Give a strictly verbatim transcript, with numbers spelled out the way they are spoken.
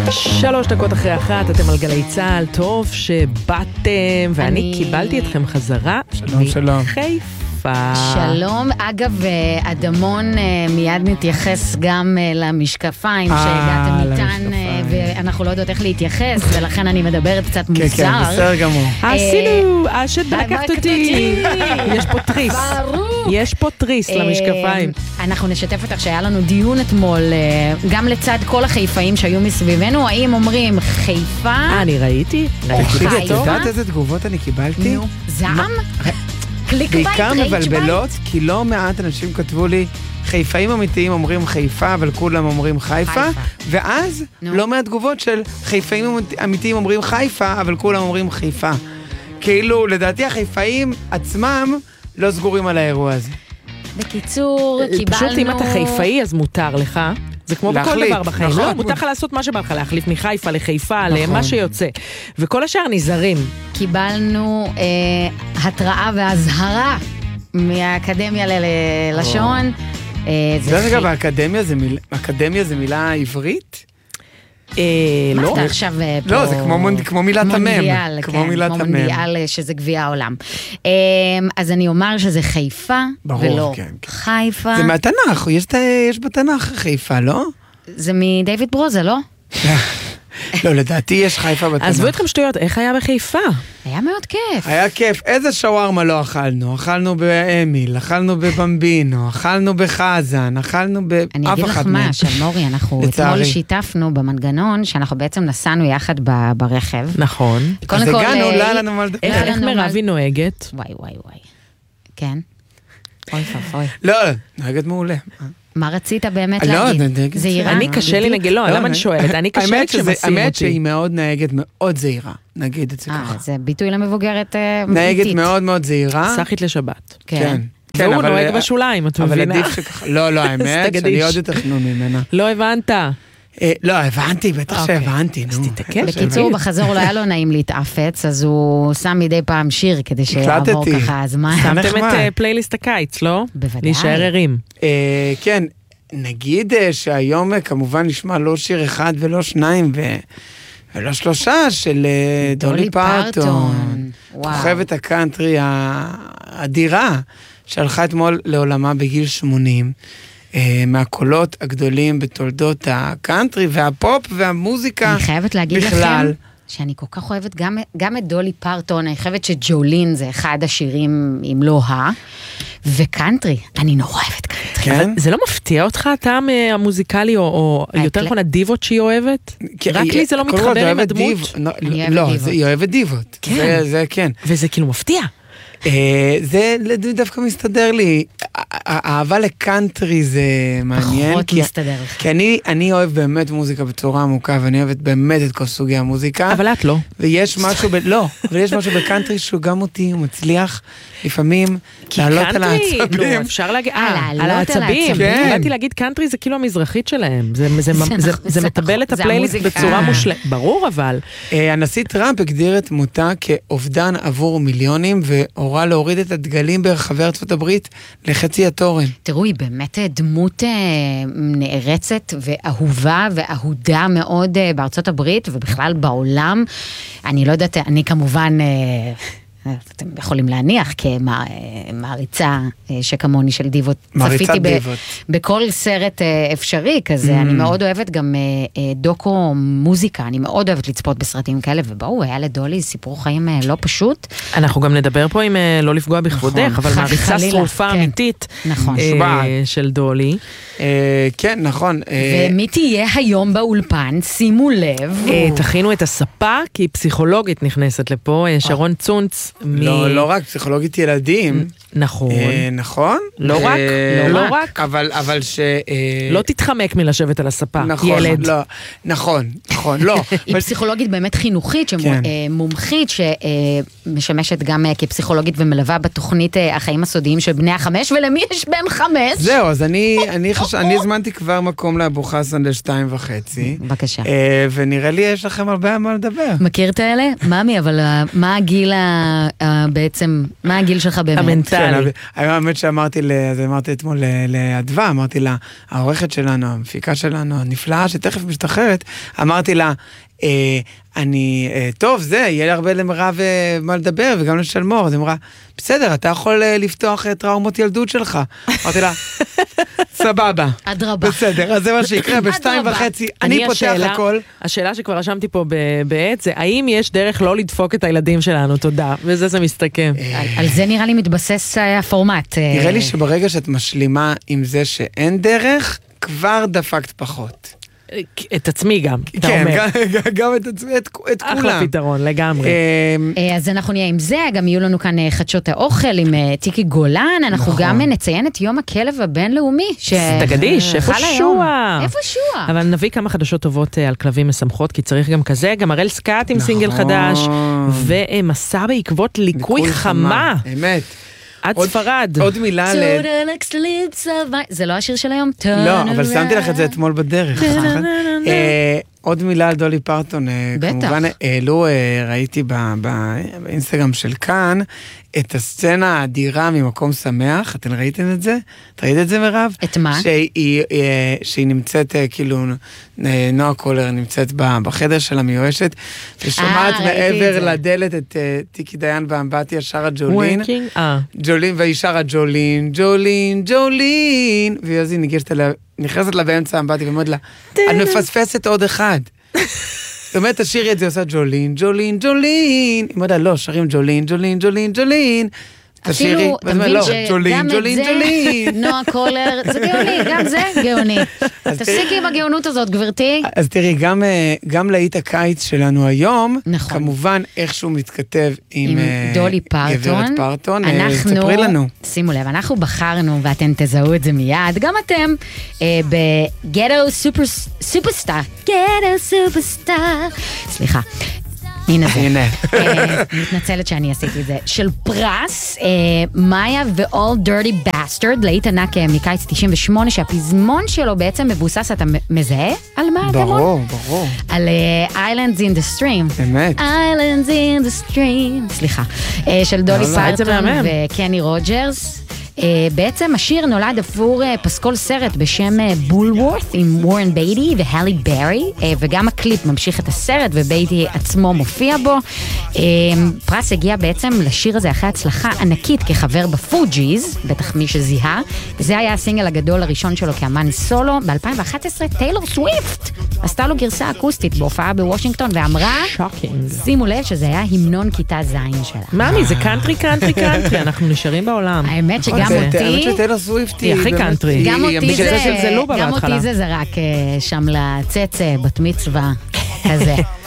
שלוש דקות אחרי אחת, אתם על גלי צהל, טוב שבאתם, ואני אני... קיבלתי אתכם חזרה. שלום, שלום. חיפה. שלום, אגב, אדמון מיד נתייחס גם למשקפיים שהגעתם איתן, ואנחנו לא יודעות איך להתייחס, ולכן אני מדברת קצת מוזר. כן, כן, בסדר גמור. עשינו, השד בלקחת אותי. יש פה טריס. יש פה טריס למשקפיים. אנחנו נשתף אותך שהיה לנו דיון אתמול, גם לצד כל החיפאים שהיו מסביבנו, האם אומרים חיפה? אה, אני ראיתי. ראיתי. את יודעת איזה תגובות אני קיבלתי? נו, זעם? קליק בית, בעיקר מבלבלות, כי לא מעט אנשים כתבו לי, חיפאים אמיתיים אומרים חיפה, אבל כולם אומרים חיפה, ואז לא מעט תגובות של חיפאים אמיתיים אומרים חיפה, אבל כולם אומרים חיפה. כאילו, לדעתי החיפאים עצמם לא סגורים על האירוע הזה. בקיצור, קיבלנו... פשוט אם אתה חיפאי, אז מותר לך. זה כמו בכל דבר בחיים. לא, מותר לך לעשות מה שבא לך, להחליף מחיפה לחיפה, למה שיוצא. וכל השאר נזהרים. קיבלנו התראה והזהרה מהאקדמיה ללשון. דרך אגב, האקדמיה זה מילה עברית? מה אתה עכשיו פה? לא, זה כמו מילת המם. כמו מונדיאל, שזה גביע העולם. אז אני אומר שזה חיפה, ולא חיפה. זה מהתנ"ך, יש בתנ"ך חיפה, לא? זה מדייוויד ברוזה, לא? לא, לדעתי יש חיפה בתנ"ך. עזבו אתכם שטויות, איך היה בחיפה? היה מאוד כיף. היה כיף. איזה שווארמה לא אכלנו? אכלנו באמיל, אכלנו בבמבינו, אכלנו בחזן, אכלנו באף אחד מהם. אני אגיד לך מה, שלמורי, אנחנו אתמול שיתפנו במנגנון, שאנחנו בעצם נסענו יחד ברכב. נכון. אז הגענו, לא לנו מה לדבר. איך מרבי נוהגת? וואי, וואי, וואי. כן. אוי פפוי. לא, נוהגת מעולה. מה רצית באמת להגיד? זהירה? אני קשה לי נגיד, לא, למה אני שואלת? אני קשה לי כשמשים אותי. האמת שהיא מאוד נהגת, מאוד זהירה, נגיד את זה ככה. זה ביטוי למבוגרת איטית. נהגת מאוד מאוד זהירה. סחית לשבת. כן. והוא נוהג בשוליים, את מבינה? אבל עדיף שככה, לא, לא, האמת, שאני עוד יותר חנון ממנה. לא הבנת. לא, הבנתי, בטח שהבנתי, נו. בקיצור, בחזור לא היה לו נעים להתאפץ, אז הוא שם מדי פעם שיר כדי שיעבור ככה הזמן. שמתם את פלייליסט הקיץ, לא? בוודאי. להישאר ערים. כן, נגיד שהיום כמובן נשמע לא שיר אחד ולא שניים ולא שלושה של דולי פרטון, כוכבת הקאנטרי האדירה, שהלכה אתמול לעולמה בגיל שמונים, מהקולות הגדולים בתולדות הקאנטרי והפופ והמוזיקה. אני חייבת להגיד לכם שאני כל כך אוהבת גם, גם את דולי פרטון, אני חושבת שג'ולין זה אחד השירים אם לא ה, וקאנטרי, אני נורא אוהבת קאנטרי. כן? זה לא מפתיע אותך הטעם המוזיקלי, או, או יותר נכון הדיבות שהיא אוהבת? רק לי זה לא מתחבר עם הדמות? לא, היא אוהבת דיבות. כן. זה כן. וזה כאילו מפתיע. זה דווקא מסתדר לי, האהבה לקאנטרי זה מעניין. פחות מסתדר לך. כי אני אוהב באמת מוזיקה בצורה עמוקה, ואני אוהבת באמת את כל סוגי המוזיקה. אבל את לא. ויש משהו, לא, אבל יש משהו בקאנטרי שהוא גם אותי, הוא מצליח לפעמים לעלות על העצבים. כי קאנטרי, אפשר להגיד, על העצבים. באתי להגיד קאנטרי זה כאילו המזרחית שלהם, זה מטבל את הפלייליסט בצורה מושלמת. ברור אבל. הנשיא טראמפ הגדיר את מותה כאובדן עבור מיליונים, והורה להוריד את הדגלים ברחבי ארצות הברית לחצי התורן. תראו, היא באמת דמות נערצת ואהובה ואהודה מאוד בארצות הברית, ובכלל בעולם. אני לא יודעת, אני כמובן... אתם יכולים להניח כמעריצה שכמוני של דיבות. צפיתי בכל סרט אפשרי כזה. אני מאוד אוהבת גם דוקו מוזיקה. אני מאוד אוהבת לצפות בסרטים כאלה, ובואו, היה לדולי סיפור חיים לא פשוט. אנחנו גם נדבר פה עם לא לפגוע בכבודך, אבל מעריצה שרופה אמיתית של דולי. כן, נכון. ומי תהיה היום באולפן? שימו לב. תכינו את הספה, כי היא פסיכולוגית נכנסת לפה, שרון צונץ. לא, לא רק פסיכולוגית ילדים. נכון. נכון? לא רק, לא רק. אבל ש... לא תתחמק מלשבת על הספה, ילד. נכון, נכון, לא. היא פסיכולוגית באמת חינוכית, מומחית, שמשמשת גם כפסיכולוגית ומלווה בתוכנית החיים הסודיים של בני החמש, ולמי יש בן חמש? זהו, אז אני הזמנתי כבר מקום לאבו חסן לשתיים וחצי. בבקשה. ונראה לי יש לכם הרבה מה לדבר. מכיר את האלה? מאמי, אבל מה הגיל בעצם, מה הגיל שלך באמת? המנטלי. האמת שאמרתי, אז אמרתי אתמול לאדווה, אמרתי לה, העורכת שלנו, המפיקה שלנו, הנפלאה, שתכף משתחררת, אמרתי לה, אני, טוב, זה, יהיה לי הרבה למרב מה לדבר, וגם לשלמור, אז היא אמרה, בסדר, אתה יכול לפתוח טראומות ילדות שלך. אמרתי לה, סבבה. אדרבה. בסדר, אז זה מה שיקרה, בשתיים וחצי, אני פותח הכל. השאלה שכבר רשמתי פה בעת, זה האם יש דרך לא לדפוק את הילדים שלנו, תודה, וזה זה מסתכם. על זה נראה לי מתבסס הפורמט. נראה לי שברגע שאת משלימה עם זה שאין דרך, כבר דפקת פחות. את עצמי גם, אתה כן, אומר. גם את עצמי, את כולם. אחלה פתרון, לגמרי. אז אנחנו נהיה עם זה, גם יהיו לנו כאן חדשות האוכל עם טיקי גולן, אנחנו גם נציין את יום הכלב הבינלאומי. תגדיש, איפה שועה? איפה שועה? אבל נביא כמה חדשות טובות על כלבים משמחות, כי צריך גם כזה, גם הראל סקאט עם סינגל חדש, ומסע בעקבות ליקוי חמה. אמת. עד ספרד. עוד מילה ל... זה לא השיר של היום? לא, אבל שמתי לך את זה אתמול בדרך. עוד מילה על דולי פרטון. כמובן, העלו, ראיתי באינסטגרם של כאן, את הסצנה האדירה ממקום שמח. אתן ראיתם את זה? את ראית את זה, מירב? את מה? שהיא נמצאת, כאילו, נועה קולר נמצאת בחדר של המיואשת, ושומעת מעבר לדלת את טיקי דיין ואמבטיה שרה ג'ולין. ג'ולין, והיא שרה ג'ולין, ג'ולין, ג'ולין, ויוזי ניגשת אליה, נכנסת לה באמצע האמבטיה ואומרת לה, את מפספסת עוד אחד. זאת אומרת, תשירי את זה, עושה ג'ולין, ג'ולין, ג'ולין. היא אומרת, לא, שרים ג'ולין, ג'ולין, ג'ולין, ג'ולין. תשירי, אפילו, תבין שגם את זה, נועה קולר, זה גאוני, גם זה גאוני. תפסיקי עם הגאונות הזאת, גברתי. אז תראי, גם להיט הקיץ שלנו היום, כמובן איכשהו מתכתב עם דולי פרטון. פרטון, תספרי לנו. שימו לב, אנחנו בחרנו, ואתם תזהו את זה מיד, גם אתם, בגטו סופרסטאר, גטו סופרסטאר, סליחה. הנה זה, מתנצלת שאני עשיתי את זה, של פרס, מאיה ו-All Dirty Bastard, להיט ענק מקיץ תשעים ושמונה, שהפזמון שלו בעצם מבוסס, אתה מזהה? על מה? ברור, ברור. על Islands in the Stream. באמת. Islands in the Stream, סליחה, של דולי פרטון וקני רוג'רס. Uh, בעצם השיר נולד עבור uh, פסקול סרט בשם בולוורת' uh, עם וורן בייטי והלי ברי, uh, וגם הקליפ ממשיך את הסרט ובייטי עצמו מופיע בו. uh, פרס הגיע בעצם לשיר הזה אחרי הצלחה ענקית כחבר בפוג'יז, בטח מי שזיהה, וזה היה הסינגל הגדול הראשון שלו כאמן סולו. ב-אלפיים ואחת עשרה טיילור סוויפט עשתה לו גרסה אקוסטית בהופעה בוושינגטון ואמרה, שימו לב שזה היה המנון כיתה זין שלה. מאמי, זה קאנטרי, קאנטרי, קאנטרי, אנחנו נשארים בעולם. האמת שגם אותי, האמת שטיילור סוויפט היא הכי קאנטרי. גם אותי זה זרק שם לצץ בת מצווה כזה.